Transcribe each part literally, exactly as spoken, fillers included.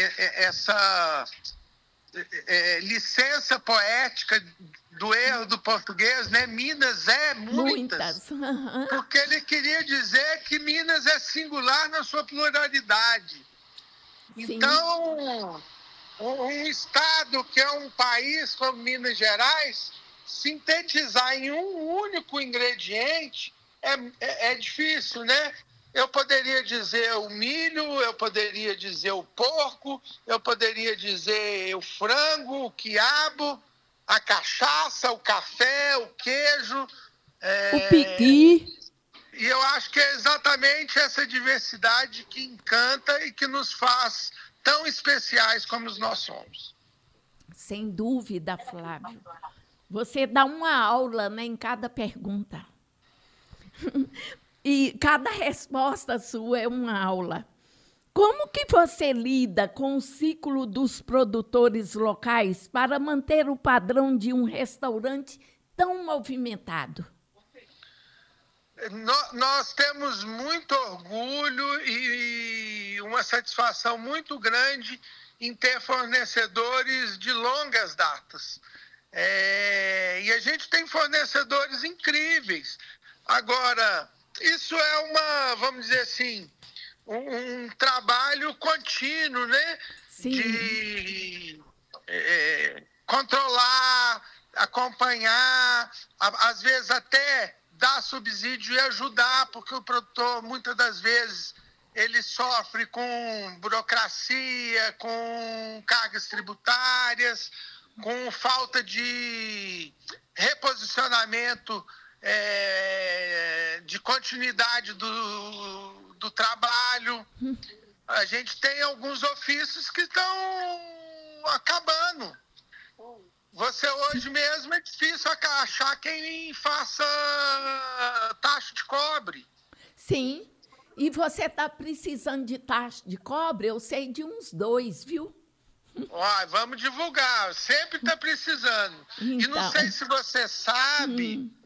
essa é, licença poética do erro do português, né? Minas é muitas. Muitas. Porque ele queria dizer que Minas é singular na sua pluralidade. Sim. Então, um estado que é um país como Minas Gerais, sintetizar em um único ingrediente é, é, é difícil, né? Eu poderia dizer o milho, eu poderia dizer o porco, eu poderia dizer o frango, o quiabo, a cachaça, o café, o queijo. É... O piqui. E eu acho que é exatamente essa diversidade que encanta e que nos faz tão especiais como nós somos. Sem dúvida, Flávio. Você dá uma aula, né, em cada pergunta. E cada resposta sua é uma aula. Como que você lida com o ciclo dos produtores locais para manter o padrão de um restaurante tão movimentado? Nós temos muito orgulho e uma satisfação muito grande em ter fornecedores de longas datas. É, e a gente tem fornecedores incríveis. Agora, isso é uma, vamos dizer assim, um, um trabalho contínuo, né? Sim. De é, controlar, acompanhar, a, às vezes até dar subsídio e ajudar, porque o produtor, muitas das vezes, ele sofre com burocracia, com cargas tributárias, com falta de reposicionamento, é, de continuidade do, do trabalho. A gente tem alguns ofícios que estão acabando. Você hoje mesmo é difícil achar quem faça tacho de cobre. Sim. E você está precisando de tacho de cobre? Eu sei de uns dois, viu? Ó, vamos divulgar. Sempre está precisando. Então. E não sei se você sabe, hum.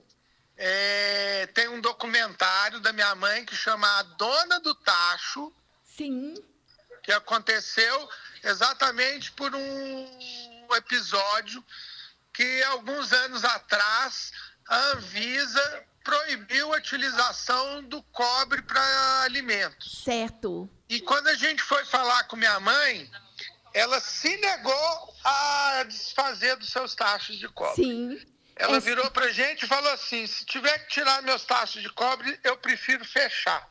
é, tem um documentário da minha mãe que chama A Dona do Tacho. Sim. Que aconteceu exatamente por um episódio que, alguns anos atrás, a Anvisa proibiu a utilização do cobre para alimentos. Certo. E quando a gente foi falar com minha mãe, ela se negou a desfazer dos seus tachos de cobre. Sim. Ela Esse... virou para a gente e falou assim: se tiver que tirar meus tachos de cobre, eu prefiro fechar.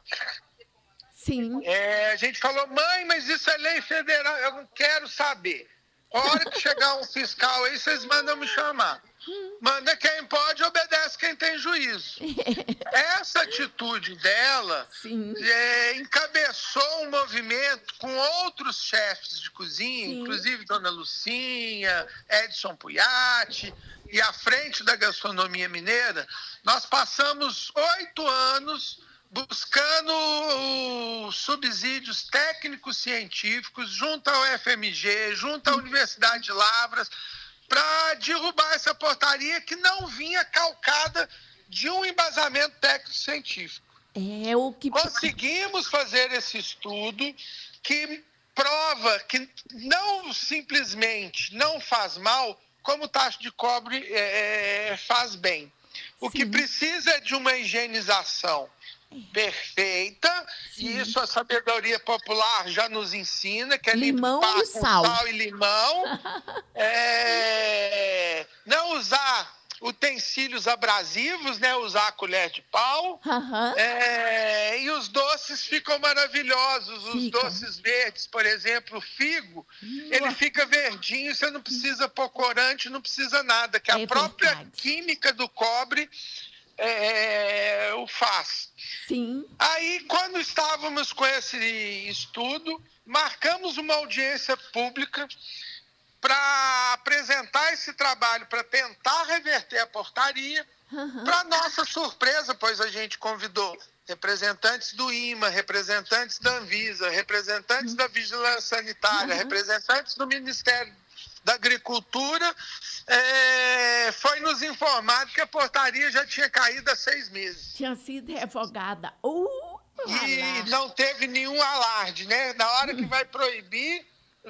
Sim. É, a gente falou: mãe, mas isso é lei federal, eu não quero saber. A hora que chegar um fiscal aí, vocês mandam me chamar. Manda quem pode, obedece quem tem juízo. Essa atitude dela é, encabeçou um movimento com outros chefes de cozinha, Sim. inclusive Dona Lucinha, Edson Puyatti, e à frente da gastronomia mineira. Nós passamos oito anos buscando subsídios técnicos científicos junto ao F M G, junto à Universidade de Lavras, para derrubar essa portaria que não vinha calcada de um embasamento técnico-científico. É o que... Conseguimos fazer esse estudo que prova que não simplesmente não faz mal, como o tacho de cobre é, faz bem. O Sim. que precisa é de uma higienização perfeita, Sim. e isso a sabedoria popular já nos ensina, que é limão limpar e com sal. sal e limão, é, não usar utensílios abrasivos, né, usar a colher de pau, uhum. é, e os doces ficam maravilhosos, os Fica. doces verdes, por exemplo, o figo, hum. ele fica verdinho, você não precisa pôr corante, não precisa nada, que é a própria verdade. química do cobre É, o faz. Sim. Aí, quando estávamos com esse estudo, marcamos uma audiência pública para apresentar esse trabalho, para tentar reverter a portaria. Uhum. Para nossa surpresa, pois a gente convidou representantes do I M A, representantes da Anvisa, representantes uhum. da Vigilância Sanitária, uhum. representantes do Ministério da Agricultura, é, foi nos informado que a portaria já tinha caído há seis meses. Tinha sido revogada. Uh, e não teve nenhum alarde, né? Na hora que vai proibir,